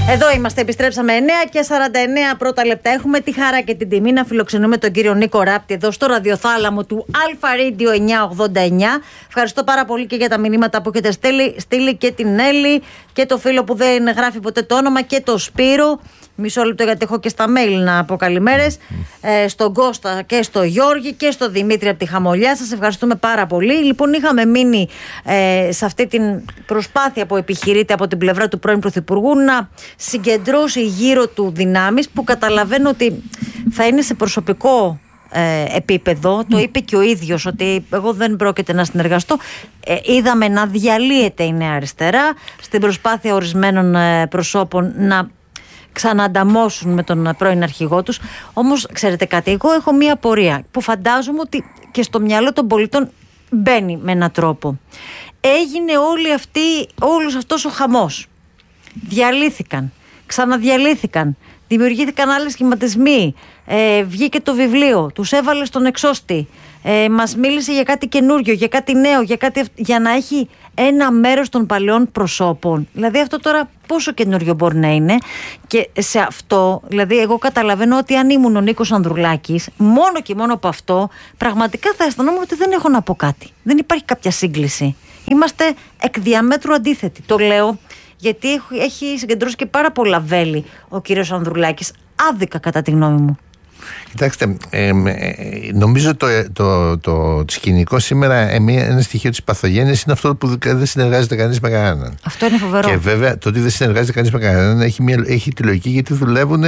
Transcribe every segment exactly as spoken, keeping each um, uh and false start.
Εδώ είμαστε, επιστρέψαμε εννέα και σαράντα εννέα πρώτα λεπτά. Έχουμε τη χαρά και την τιμή να φιλοξενούμε τον κύριο Νίκο Ράπτη εδώ στο ραδιοθάλαμο του Αλφα Radio εννιακόσια ογδόντα εννέα. Ευχαριστώ πάρα πολύ και για τα μηνύματα που έχετε στείλει, στείλει και την Έλλη και το φίλο που δεν γράφει ποτέ το όνομα και το Σπύρο. Μισό λεπτό γιατί έχω και στα mail να πω καλημέρες. Ε, στον Κώστα και στο Γιώργη και στο Δημήτρη από τη Χαμολιά. Σας ευχαριστούμε πάρα πολύ. Λοιπόν, είχαμε μείνει ε, σε αυτή την προσπάθεια που επιχειρείται από την πλευρά του πρώην Πρωθυπουργού να συγκεντρώσει γύρω του δυνάμεις που καταλαβαίνω ότι θα είναι σε προσωπικό ε, επίπεδο. Το είπε και ο ίδιος ότι εγώ δεν πρόκειται να συνεργαστώ. Ε, είδαμε να διαλύεται η Νέα Αριστερά στην προσπάθεια ορισμένων ε, προσώπων να ξαναανταμώσουν με τον πρώην αρχηγό τους. Όμως, ξέρετε κάτι, εγώ έχω μία απορία που φαντάζομαι ότι και στο μυαλό των πολιτών μπαίνει με έναν τρόπο. Έγινε όλη αυτή, όλος αυτός ο χαμός. Διαλύθηκαν, ξαναδιαλύθηκαν, δημιουργήθηκαν άλλοι σχηματισμοί, ε, βγήκε το βιβλίο, τους έβαλε στον εξώστη, ε, μας μίλησε για κάτι καινούριο, για κάτι νέο, για, κάτι, για να έχει ένα μέρος των παλαιών προσώπων. Δηλαδή αυτό τώρα πόσο καινούριο μπορεί να είναι. Και σε αυτό, δηλαδή εγώ καταλαβαίνω ότι αν ήμουν ο Νίκος Ανδρουλάκης, μόνο και μόνο από αυτό, πραγματικά θα αισθανόμουν ότι δεν έχω να πω κάτι. Δεν υπάρχει κάποια σύγκληση. Είμαστε εκ διαμέτρου αντίθετοι. Το λέω γιατί έχει συγκεντρώσει και πάρα πολλά βέλη ο κύριος Ανδρουλάκης, άδικα κατά τη γνώμη μου. Κοιτάξτε, ε, ε, νομίζω το, το, το, το σκηνικό σήμερα, ε, ένα στοιχείο της παθογένειας είναι αυτό που δεν συνεργάζεται κανείς με κανέναν. Αυτό είναι φοβερό. Και βέβαια το ότι δεν συνεργάζεται κανείς με κανέναν έχει, μια, έχει τη λογική γιατί δουλεύουν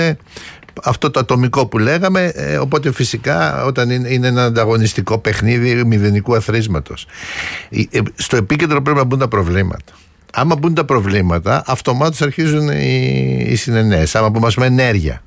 αυτό το ατομικό που λέγαμε, ε, οπότε φυσικά όταν είναι, είναι ένα ανταγωνιστικό παιχνίδι μηδενικού αθροίσματος. Ε, στο επίκεντρο πρέπει να μπουν τα προβλήματα. Άμα μπουν τα προβλήματα, αυτομάτως αρχίζουν οι, οι συνενέσεις. Άμα πούμε, ας πούμε, ενέργεια.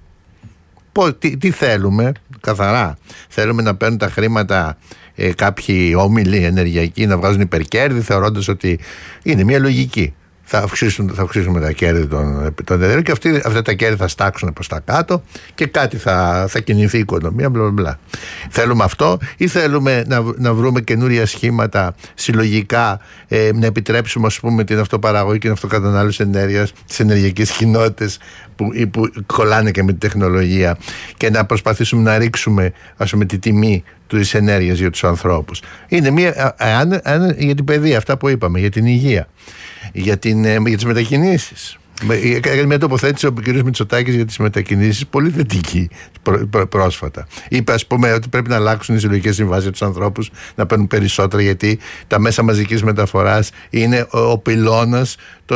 Πώς, τι, τι θέλουμε, καθαρά. Θέλουμε να παίρνουν τα χρήματα ε, κάποιοι όμιλοι ενεργειακοί να βγάζουν υπερκέρδη, θεωρώντας ότι είναι μια λογική. Θα, αυξήσουν, θα αυξήσουμε τα κέρδη των, των εταιρείων και αυτοί, αυτά τα κέρδη θα στάξουν προς τα κάτω και κάτι θα, θα κινηθεί η οικονομία. Μπλα, μπλα. Θέλουμε αυτό ή θέλουμε να, να βρούμε καινούρια σχήματα συλλογικά, ε, να επιτρέψουμε, ας πούμε, την αυτοπαραγωγή και την αυτοκατανάλωση ενέργειας στις ενεργειακές κοινότητες που, που κολλάνε και με την τεχνολογία και να προσπαθήσουμε να ρίξουμε, ας πούμε, τη τιμή της ενέργειας για τους ανθρώπους. Είναι μια, αν, αν, για την παιδεία, αυτά που είπαμε, για την υγεία, για, την, για τις μετακινήσεις. Έκανε μια τοποθέτηση ο κ. Μητσοτάκης για τις μετακινήσεις πολύ θετική πρό, πρό, πρόσφατα. Είπε, ας πούμε, ότι πρέπει να αλλάξουν οι συλλογικές συμβάσεις για τους ανθρώπους να παίρνουν περισσότερα, γιατί τα μέσα μαζικής μεταφοράς είναι ο, ο πυλώνας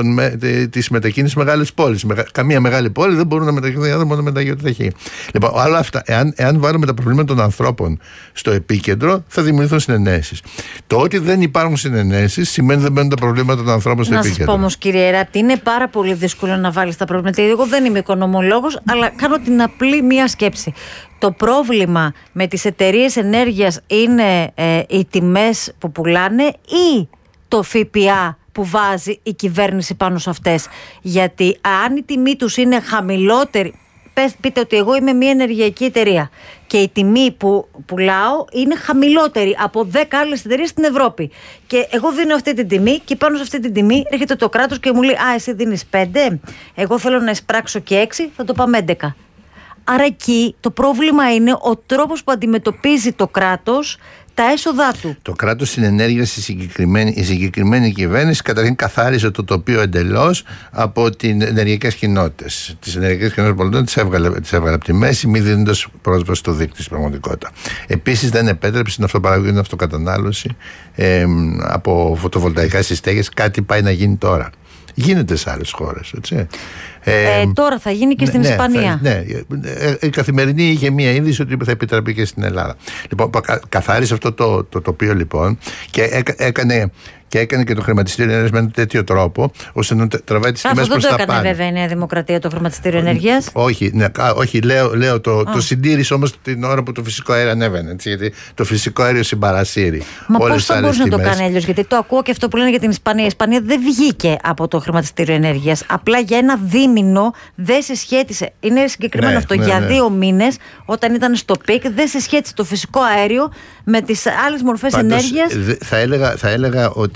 της μετακίνησης μεγάλης πόλης. Καμία μεγάλη πόλη δεν μπορούν να μετακινηθούν οι άνθρωποι μόνο με τα γεωταχή. Λοιπόν, όλα αυτά, εάν, εάν βάλουμε τα προβλήματα των ανθρώπων στο επίκεντρο, θα δημιουργηθούν συνενέσεις. Το ότι δεν υπάρχουν συνενέσεις σημαίνει ότι δεν μπαίνουν τα προβλήματα των ανθρώπων στο να επίκεντρο. Να σας πω όμως, κύριε Ράπτη, είναι πάρα πολύ δύσκολο να βάλεις τα προβλήματα. Εγώ δεν είμαι οικονομολόγος, αλλά κάνω την απλή μία σκέψη. Το πρόβλημα με τις εταιρείες ενέργειας είναι ε, οι τιμές που πουλάνε ή το ΦΠΑ που βάζει η κυβέρνηση πάνω σε αυτές? Γιατί αν η τιμή τους είναι χαμηλότερη, πες, πείτε ότι εγώ είμαι μια ενεργειακή εταιρεία και η τιμή που πουλάω είναι χαμηλότερη από δέκα άλλες εταιρείες στην Ευρώπη και εγώ δίνω αυτή την τιμή και πάνω σε αυτή την τιμή έρχεται το κράτος και μου λέει «Α, εσύ δίνεις πέντε, εγώ θέλω να εισπράξω και έξι, θα το πάμε έντεκα». Άρα εκεί το πρόβλημα είναι ο τρόπος που αντιμετωπίζει το κράτος τα έσοδά του. Το κράτος στην ενέργεια, στη συγκεκριμένη, η συγκεκριμένη κυβέρνηση καταρχήν καθάρισε το τοπίο εντελώς από τις ενεργειακές κοινότητες. Τις ενεργειακές κοινότητες πολιτών τις έβγαλε, τις έβγαλε από τη μέση, μη δίνοντας πρόσβαση στο δίκτυο στην πραγματικότητα. Επίσης δεν επέτρεψε την αυτοπαραγωγή, την αυτοκατανάλωση ε, από φωτοβολταϊκά συστέγες. Κάτι πάει να γίνει τώρα. Γίνεται σε άλλες χώρες, έτσι. Ε, ε, τώρα θα γίνει και ναι, στην ναι, Ισπανία. Ναι, η Καθημερινή είχε μία είδηση ότι θα επιτραπεί και στην Ελλάδα. Λοιπόν, καθάρισε αυτό το, το τοπίο λοιπόν και έκανε, και έκανε και το χρηματιστήριο ενέργειας με ένα τέτοιο τρόπο ώστε να τραβάει τις τιμές προς τα πάνω. Αυτό το έκανε βέβαια η Νέα Δημοκρατία, το χρηματιστήριο ενέργειας. Όχι, ναι, όχι λέω, λέω το, το συντήρησε όμως την ώρα που το φυσικό αέριο ανέβαινε. Έτσι, γιατί το φυσικό αέριο συμπαρασύρει. Μα πώς θα μπορούσε να το κάνει αλλιώς? Γιατί το ακούω και αυτό που λένε για την Ισπανία. Η Ισπανία δεν βγήκε από το χρηματιστήριο ενέργειας. Απλά για ένα δίμηνο δεν συσχέτισε. Είναι συγκεκριμένο ναι, αυτό. Ναι, για ναι. δύο μήνες, όταν ήταν στο πικ, δεν συσχέτισε το φυσικό αέριο με τις άλλες μορφές ενέργειας. Θα έλεγα, θα έλεγα ότι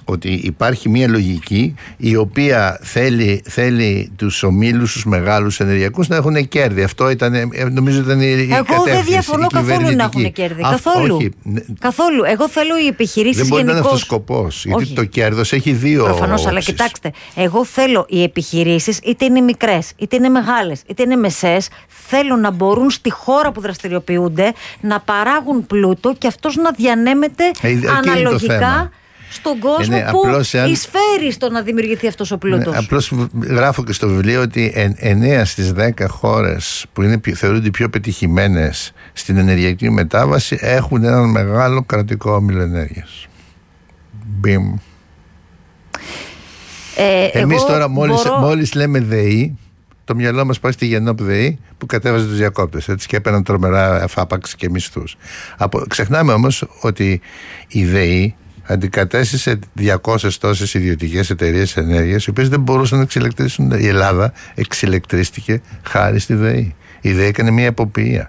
ότι υπάρχει μια λογική η οποία θέλει, θέλει τους ομίλους, τους μεγάλους ενεργειακούς να έχουν κέρδη. Αυτό ήταν, νομίζω ήταν η, η κατεύθυνση. Εγώ δεν διαφωνώ καθόλου να έχουν κέρδη. Α, καθόλου. Όχι. καθόλου. Εγώ θέλω οι επιχειρήσεις δεν μπορεί γενικώς... να είναι αυτός ο σκοπός. Γιατί το κέρδος έχει δύο προφανώς, όψεις. Αλλά κοιτάξτε, εγώ θέλω οι επιχειρήσεις, είτε είναι μικρές, είτε είναι μεγάλες, είτε είναι μεσές, θέλω να μπορούν στη χώρα που δραστηριοποιούνται να παράγουν πλούτο και αυτός να διανέμεται ε, αναλογικά στον κόσμο ναι, που εάν... εισφέρει στο να δημιουργηθεί αυτός ο πλούτος. Ναι, απλώς γράφω και στο βιβλίο ότι εννέα στις δέκα χώρες που είναι, θεωρούνται πιο πετυχημένες στην ενεργειακή μετάβαση έχουν έναν μεγάλο κρατικό όμιλο ενέργειας. Μπιμ. Ε, Εμείς τώρα μόλις, μπορώ... μόλις λέμε ΔΕΗ, το μυαλό μας πάει στη Γενόπ ΔΕΗ που κατέβαζε τους διακόπτες έτσι, και έπαιρναν τρομερά εφάπαξ και μισθούς. Από... Ξεχνάμε όμως ότι η ΔΕΗ αντικατέστησε διακόσιες τόσες ιδιωτικές εταιρείες ενέργειας οι οποίες δεν μπορούσαν να εξηλεκτρήσουν. Η Ελλάδα εξηλεκτρίστηκε χάρη στη ΔΕΗ. Η ΔΕΗ έκανε μια εποπτεία.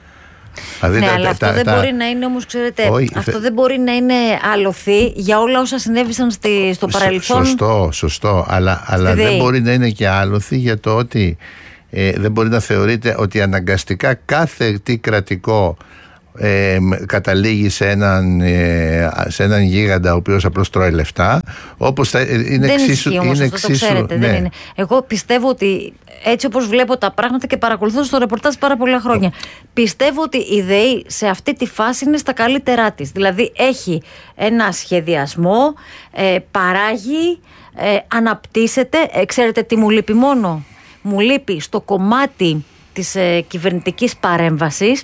Ναι, τα, αλλά τα, αυτό τα, δεν τα... μπορεί να είναι όμως, ξέρετε, Όχι, αυτό θε... δεν μπορεί να είναι άλοθη για όλα όσα συνέβησαν στη, στο παρελθόν. Σωστό, σωστό, αλλά, αλλά δεν μπορεί να είναι και άλοθη για το ότι ε, δεν μπορεί να θεωρείται ότι αναγκαστικά κάθε τι κρατικό Ε, καταλήγει σε έναν, ε, σε έναν γίγαντα ο οποίος απλώς τρώει λεφτά, όπως θα, είναι δεν εξίσου, ισχύει όμως είναι αυτό, εξίσου, το ξέρετε, ναι. δεν είναι. Εγώ πιστεύω ότι έτσι όπως βλέπω τα πράγματα και παρακολουθώ στο ρεπορτάζ πάρα πολλά χρόνια, πιστεύω ότι η ΔΕΗ σε αυτή τη φάση είναι στα καλύτερά της. Δηλαδή έχει ένα σχεδιασμό, ε, παράγει, ε, αναπτύσσεται. ε, ξέρετε τι μου λείπει μόνο? Μου λείπει στο κομμάτι της ε, κυβερνητικής παρέμβασης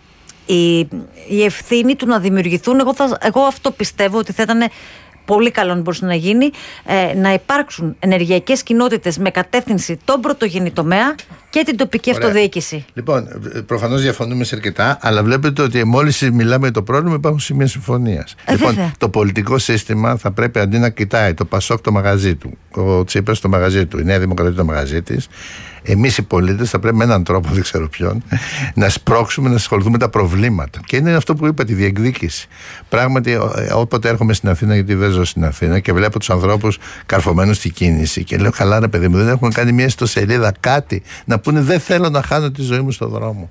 Η, η ευθύνη του να δημιουργηθούν, εγώ, θα, εγώ αυτό πιστεύω ότι θα ήταν πολύ καλό να μπορούσε να γίνει, ε, να υπάρξουν ενεργειακές κοινότητες με κατεύθυνση τον πρωτογενή τομέα και την τοπική Ωραία. αυτοδιοίκηση. Λοιπόν, προφανώς διαφωνούμε σε αρκετά, αλλά βλέπετε ότι μόλις μιλάμε για το πρόβλημα υπάρχουν σημεία συμφωνίας. Ε, λοιπόν, βέβαια. το πολιτικό σύστημα θα πρέπει αντί να κοιτάει το Πασόκ το μαγαζί του, ο Τσίπρας το μαγαζί του, η Νέα Δημοκρατία το μαγαζί της, εμείς οι πολίτες θα πρέπει με έναν τρόπο, δεν ξέρω ποιον, να σπρώξουμε, να ασχοληθούμε με τα προβλήματα. Και είναι αυτό που είπα, τη διεκδίκηση. Πράγματι, όποτε έρχομαι στην Αθήνα, γιατί δεν ζω στην Αθήνα, και βλέπω τους ανθρώπους καρφωμένους στη κίνηση, και λέω: καλά, ρε παιδί μου, δεν έχουν κάνει μια ιστοσελίδα, κάτι να πούνε: δεν θέλω να χάνω τη ζωή μου στον δρόμο.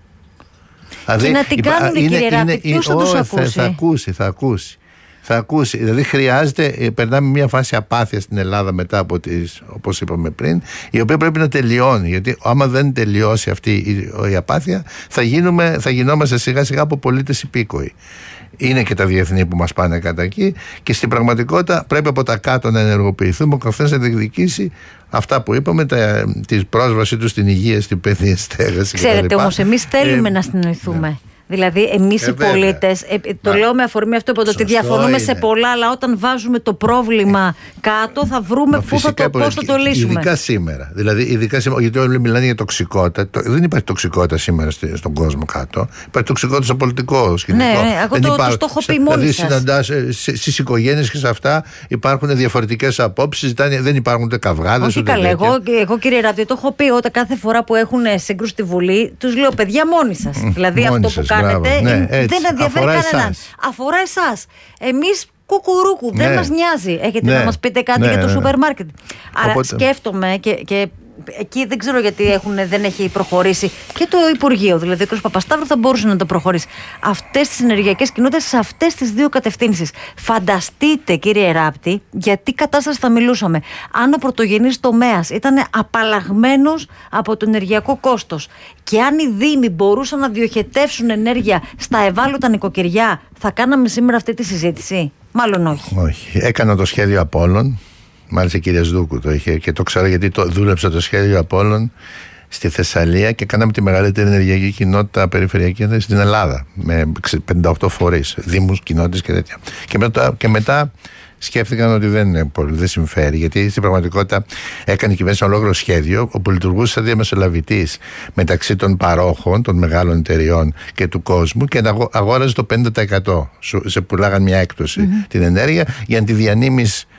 Και δηλαδή, να την κάνουν, κύριε Ράπτη, ποιος θα τους ακούσει? Θα ακούσει, θα ακούσει. Θα ακούσει. Δηλαδή χρειάζεται, περνάμε μια φάση απάθειας στην Ελλάδα μετά από τις, όπως είπαμε πριν, η οποία πρέπει να τελειώνει. Γιατί άμα δεν τελειώσει αυτή η, η απάθεια, θα, γίνουμε, θα γινόμαστε σιγά σιγά από πολίτες υπήκοοι. Είναι και τα διεθνή που μας πάνε κατά εκεί, και στην πραγματικότητα πρέπει από τα κάτω να ενεργοποιηθούμε, ο καθένας να διεκδικήσει αυτά που είπαμε, τα, τη πρόσβαση του στην υγεία, στην παιδεία, στέγαση. Ξέρετε όμως, εμείς θέλουμε ε, να συνεννοηθούμε. Ναι. Δηλαδή, εμείς ε, οι πολίτες, ε, το Α, λέω με αφορμή αυτό που ότι διαφωνούμε είναι. σε πολλά, αλλά όταν βάζουμε το πρόβλημα κάτω, θα βρούμε πού θα το, πώς θα το λύσουμε. Ειδικά σήμερα. Δηλαδή, ειδικά σήμερα, γιατί όλοι μιλάνε για τοξικότητα. Το, δεν υπάρχει τοξικότητα σήμερα στον κόσμο κάτω. Υπάρχει τοξικότητα στο πολιτικό σκηνικό. Ναι, ναι, εγώ το, το, το έχω πει μόνοι δηλαδή, σας. συναντάς στις οικογένειες και σε αυτά υπάρχουν διαφορετικές απόψεις, δεν υπάρχουν ούτε καυγάδες. Όχι καλά. Εγώ, εγώ, κύριε Ράπτη, το έχω πει όταν κάθε φορά που έχουν σύγκρουση στη Βουλή, τους λέω: παιδιά, μόνοι σας. Δηλαδή, αυτό που κάνετε ναι, δεν ενδιαφέρει κανέναν. Αφορά εσάς. Εμείς κουκουρούκου, ναι. δεν μας νοιάζει. Έχετε ναι. να μας πείτε κάτι ναι, για το ναι, σούπερ μάρκετ. Άρα Οπότε... σκέφτομαι και, και εκεί δεν ξέρω γιατί έχουν, δεν έχει προχωρήσει και το Υπουργείο. Δηλαδή ο κ. Παπασταύρου θα μπορούσε να το προχωρήσει. Αυτές τις ενεργειακές κοινότητες σε αυτές τις δύο κατευθύνσεις. Φανταστείτε, κύριε Ράπτη, γιατί κατάσταση θα μιλούσαμε. Αν ο πρωτογενής τομέας ήταν απαλλαγμένος από το ενεργειακό κόστος και αν οι Δήμοι μπορούσαν να διοχετεύσουν ενέργεια στα ευάλωτα νοικοκυριά, θα κάναμε σήμερα αυτή τη συζήτηση? Μάλλον όχι. Όχι. Έκανα το σχέδιο Απόλλων. Μάλιστα η κυρία Σδούκου το είχε και το ξέρω, γιατί το δούλεψα το σχέδιο Απόλλων στη Θεσσαλία και κάναμε τη μεγαλύτερη ενεργειακή κοινότητα περιφερειακή στην Ελλάδα με πενήντα οκτώ φορείς, δήμους, κοινότητες και τέτοια. Και μετά, και μετά σκέφτηκαν ότι δεν είναι πολύ, δεν συμφέρει, γιατί στην πραγματικότητα έκανε η κυβέρνηση ένα ολόκληρο σχέδιο όπου λειτουργούσε σαν διαμεσολαβητής μεταξύ των παρόχων, των μεγάλων εταιριών και του κόσμου, και αγόραζε το πενήντα τοις εκατό. Σε πουλάγαν μια έκπτωση mm-hmm. την ενέργεια για να τη διανύμεις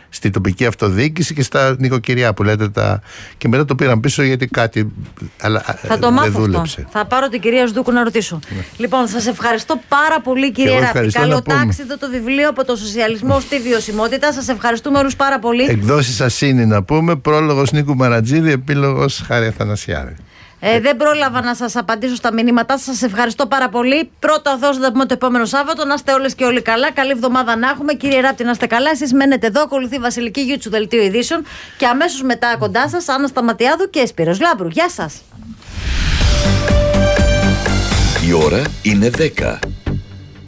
στη τοπική αυτοδιοίκηση και στα νοικοκυριά που λέτε τα... και μετά το πήραν πίσω γιατί κάτι αλλά, θα το μάθω δεν δούλεψε. Αυτό. Θα πάρω την κυρία Σδούκου να ρωτήσω. Ναι. Λοιπόν, σας ευχαριστώ πάρα πολύ κύριε Ράπτη. Καλοτάξιδο το βιβλίο από το σοσιαλισμό στη βιωσιμότητα. Σας ευχαριστούμε όλους πάρα πολύ. Εκδόσεις Ασίνη να πούμε, πρόλογος Νίκου Μαρατζίδη, επίλογος Χάρη Αθανασιάδη. Ε, δεν πρόλαβα να σας απαντήσω στα μηνύματά σας. Σας ευχαριστώ πάρα πολύ. Πρώτο αδός θα τα πούμε το επόμενο Σάββατο. Να είστε όλες και όλοι καλά. Καλή εβδομάδα να έχουμε. Κύριε Ράπτη, να είστε καλά. Εσείς μένετε εδώ. Ακολουθεί Βασιλική Γιούτσου του Δελτίου Ειδήσεων. Και αμέσως μετά κοντά σας Άννα Σταματιάδου και Σπύρος Λάμπρου. Γεια σας. Η ώρα είναι δέκα.